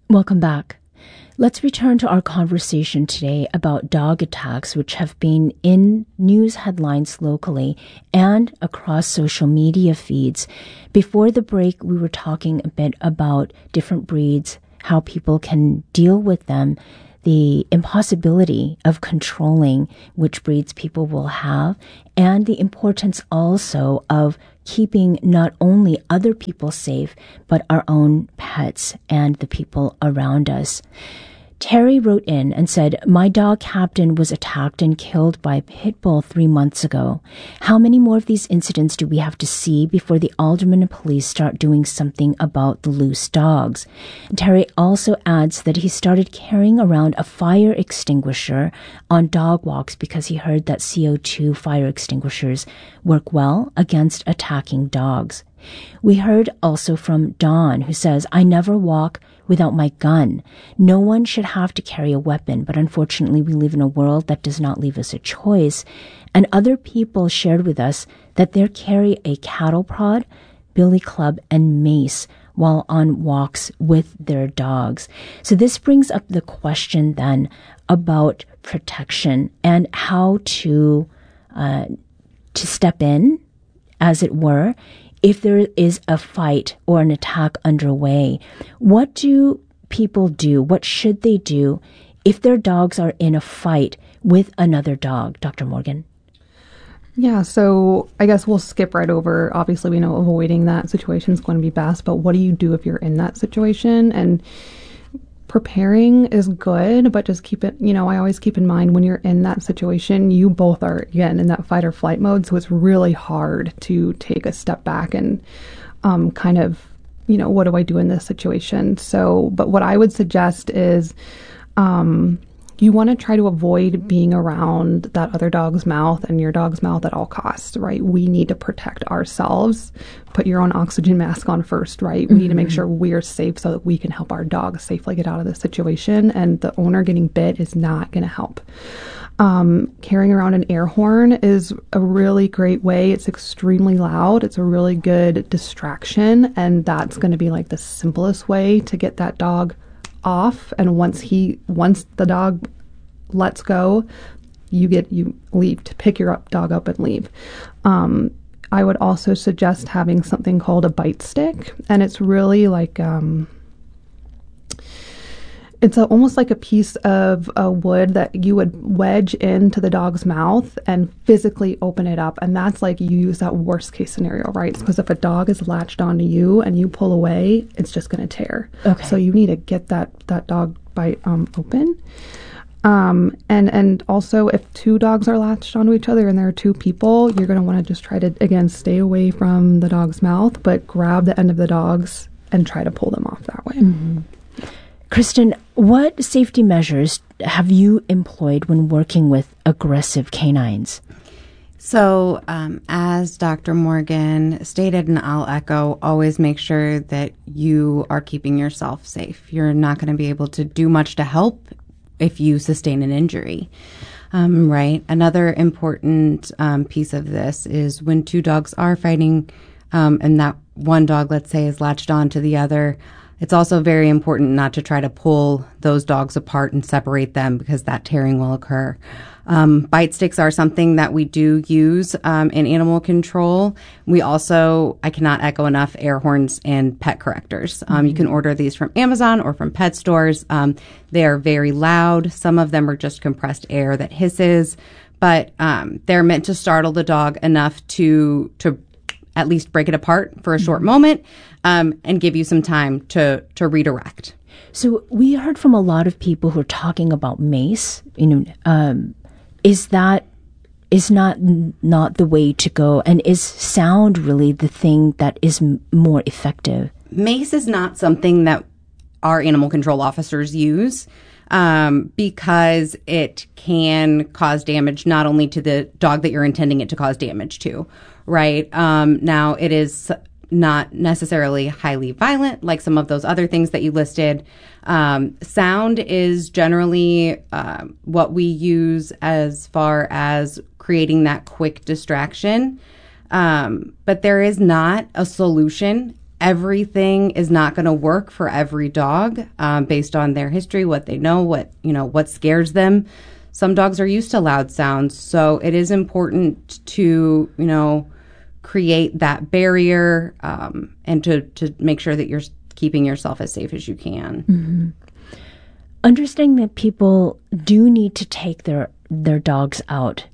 Welcome back. Let's return to our conversation today about dog attacks, which have been in news headlines locally and across social media feeds. Before the break, we were talking a bit about different breeds, how people can deal with them, the impossibility of controlling which breeds people will have, and the importance also of keeping not only other people safe, but our own pets and the people around us. Terry wrote in and said, "My dog Captain was attacked and killed by a pit bull 3 months ago. How many more of these incidents do we have to see before the aldermen and police start doing something about the loose dogs?" And Terry also adds that he started carrying around a fire extinguisher on dog walks because he heard that CO2 fire extinguishers work well against attacking dogs. We heard also from Dawn, who says, "I never walk without my gun. No one should have to carry a weapon, but unfortunately we live in a world that does not leave us a choice." And other people shared with us that they carry a cattle prod, billy club, and mace while on walks with their dogs. So this brings up the question then about protection and how to step in, as it were, if there is a fight or an attack underway. What do people do? What should they do if their dogs are in a fight with another dog? Dr. Morgan? Yeah, so I guess we'll skip right over. Obviously, we know avoiding that situation is going to be best, but what do you do if you're in that situation? And preparing is good, but just keep it, I always keep in mind when you're in that situation, you both are, again, in that fight or flight mode. So it's really hard to take a step back and kind of, what do I do in this situation? So, but what I would suggest is you want to try to avoid being around that other dog's mouth and your dog's mouth at all costs, right? We need to protect ourselves. Put your own oxygen mask on first, right? We need to make sure we're safe so that we can help our dog safely get out of this situation. And the owner getting bit is not going to help. Carrying around an air horn is a really great way. It's extremely loud. It's a really good distraction. And that's going to be like the simplest way to get that dog off. And once the dog lets go, you leave, to pick your dog up and leave. I would also suggest having something called a bite stick, and it's really like it's almost like a piece of wood that you would wedge into the dog's mouth and physically open it up. And that's like, you use that worst case scenario, right? Because if a dog is latched onto you and you pull away, it's just going to tear. Okay. So you need to get that dog bite open. And also, if two dogs are latched onto each other and there are two people, you're going to want to just try to, again, stay away from the dog's mouth, but grab the end of the dogs and try to pull them off that way. Mm-hmm. Kristen, what safety measures have you employed when working with aggressive canines? So, as Dr. Morgan stated, and I'll echo, always make sure that you are keeping yourself safe. You're not going to be able to do much to help if you sustain an injury. Right. Another important piece of this is when two dogs are fighting, and that one dog, let's say, is latched on to the other, it's also very important not to try to pull those dogs apart and separate them, because that tearing will occur. Bite sticks are something that we do use in animal control. We also, I cannot echo enough, air horns and pet correctors. You can order these from Amazon or from pet stores. They are very loud. Some of them are just compressed air that hisses, but they're meant to startle the dog enough to at least break it apart for a short moment, and give you some time to redirect. So we heard from a lot of people who are talking about mace. Is not the way to go, and is sound really the thing that is more effective? Mace is not something that our animal control officers use, because it can cause damage not only to the dog that you're intending it to cause damage to, right? Now, it is not necessarily highly violent like some of those other things that you listed. Sound is generally what we use as far as creating that quick distraction. But there is not a solution everything is not going to work for every dog based on their history, what they know, what scares them. Some dogs are used to loud sounds, so it is important to, create that barrier and to make sure that you're keeping yourself as safe as you can. Mm-hmm. Understanding that people do need to take their dogs out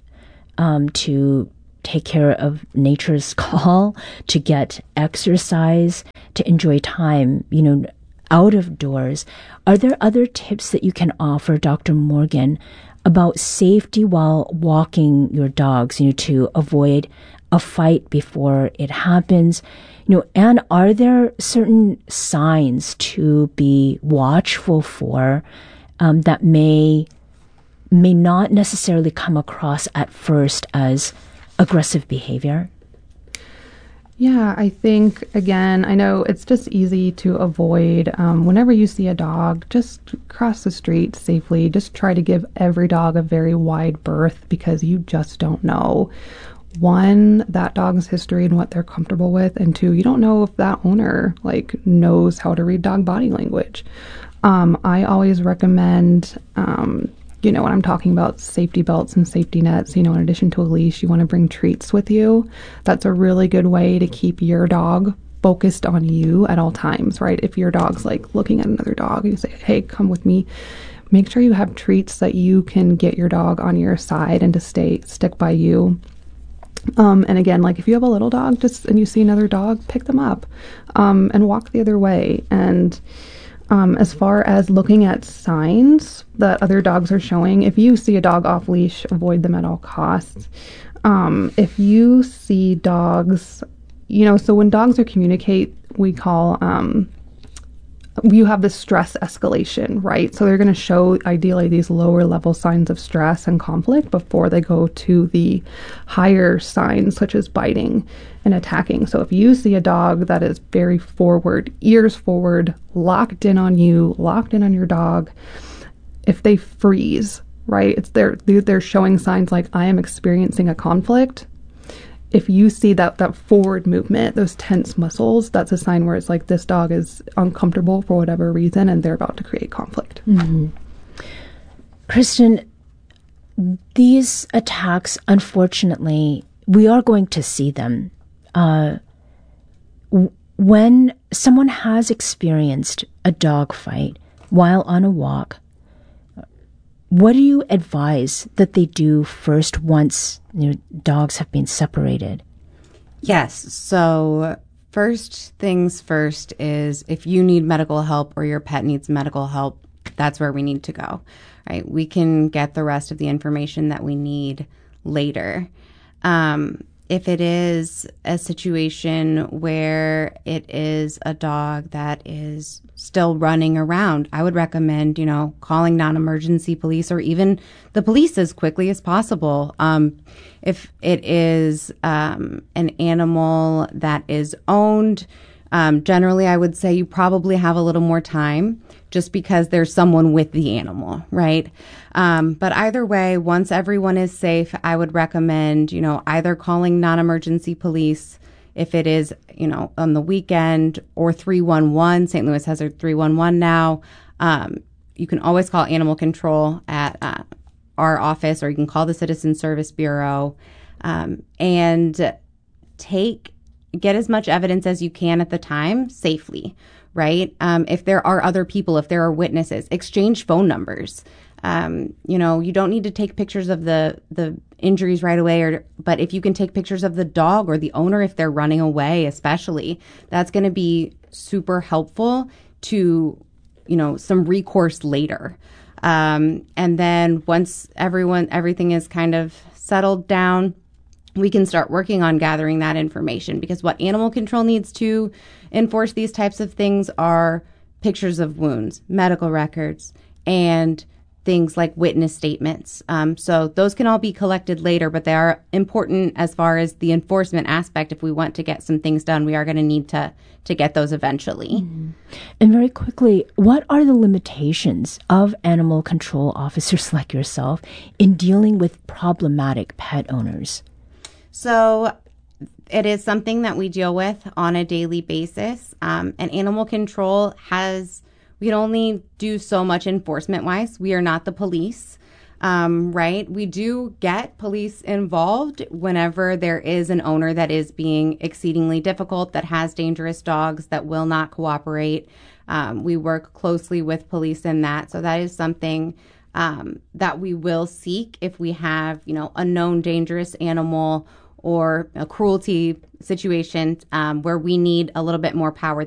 to take care of nature's call, to get exercise, to enjoy time, out of doors. Are there other tips that you can offer, Dr. Morgan, about safety while walking your dogs, to avoid a fight before it happens? And are there certain signs to be watchful for that may not necessarily come across at first as aggressive behavior? Yeah, I think, again, I know it's just easy to avoid. Whenever you see a dog, just cross the street safely. Just try to give every dog a very wide berth, because you just don't know. One, that dog's history and what they're comfortable with. And two, you don't know if that owner knows how to read dog body language. I always recommend, when I'm talking about safety belts and safety nets, in addition to a leash, you want to bring treats with you. That's a really good way to keep your dog focused on you at all times, right? If your dog's looking at another dog, you say, hey, come with me. Make sure you have treats that you can get your dog on your side and to stick by you. And again, if you have a little dog and you see another dog, pick them up and walk the other way. And as far as looking at signs that other dogs are showing, if you see a dog off leash, avoid them at all costs. If you see dogs, so when dogs are communicate, we call, you have this stress escalation, right? So they're going to show ideally these lower level signs of stress and conflict before they go to the higher signs, such as biting and attacking. So if you see a dog that is very forward, ears forward, locked in on you, locked in on your dog, if they freeze, right? They're showing signs like, I am experiencing a conflict. If you see that forward movement, those tense muscles, that's a sign where it's this dog is uncomfortable for whatever reason and they're about to create conflict. Mm-hmm. Kristen, these attacks, unfortunately, we are going to see them. When someone has experienced a dog fight while on a walk, what do you advise that they do first once dogs have been separated? Yes. So first things first is if you need medical help or your pet needs medical help, that's where we need to go, right? We can get the rest of the information that we need later. If it is a situation where it is a dog that is still running around, I would recommend, calling non-emergency police or even the police as quickly as possible. If it is an animal that is owned, generally I would say you probably have a little more time just because there's someone with the animal, right? But either way, once everyone is safe, I would recommend, either calling non-emergency police if it is, on the weekend, or 311. St. Louis has a 311 now. You can always call animal control at our office, or you can call the Citizen Service Bureau, and get as much evidence as you can at the time safely, right? If there are other people, if there are witnesses, exchange phone numbers. You don't need to take pictures of the injuries right away, but if you can take pictures of the dog or the owner if they're running away, especially, that's going to be super helpful to, some recourse later. And then once everything is kind of settled down, we can start working on gathering that information, because what animal control needs to enforce these types of things are pictures of wounds, medical records, and things like witness statements. So those can all be collected later, but they are important as far as the enforcement aspect. If we want to get some things done, we are going to need to get those eventually. Mm-hmm. And very quickly, what are the limitations of animal control officers like yourself in dealing with problematic pet owners? So it is something that we deal with on a daily basis. And animal control we can only do so much enforcement-wise. We are not the police, right? We do get police involved whenever there is an owner that is being exceedingly difficult, that has dangerous dogs, that will not cooperate. We work closely with police in that. So that is something that we will seek if we have, a known dangerous animal or a cruelty situation where we need a little bit more power